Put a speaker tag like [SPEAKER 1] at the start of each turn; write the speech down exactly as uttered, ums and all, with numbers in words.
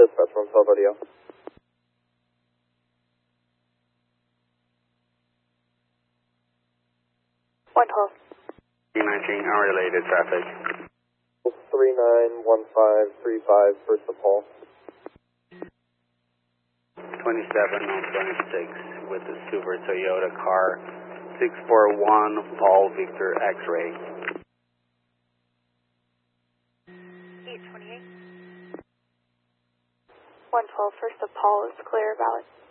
[SPEAKER 1] Dispatch from South Rodeo.
[SPEAKER 2] one twelve.
[SPEAKER 3] nineteen, unrelated traffic.
[SPEAKER 1] three nine one five three five, first to Paul.
[SPEAKER 3] twenty-seven on twenty-six with the Super Toyota car, six four one Paul Victor X-Ray.
[SPEAKER 2] eight twenty-eight. one twelve, first to Paul is clear about